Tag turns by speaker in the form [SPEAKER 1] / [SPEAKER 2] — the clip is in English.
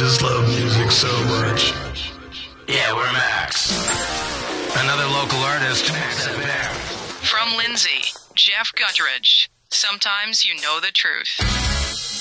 [SPEAKER 1] just love music so much. Yeah, we're Max. Another local artist.
[SPEAKER 2] From Lindsay, Jeff Guttridge. Sometimes you know the truth.